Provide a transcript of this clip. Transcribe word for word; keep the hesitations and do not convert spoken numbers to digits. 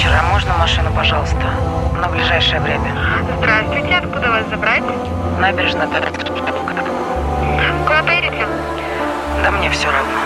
вечер, а можно машину, пожалуйста, на ближайшее время? Здравствуйте, откуда вас забрать? Набережная. Куда поедете? Да мне все равно.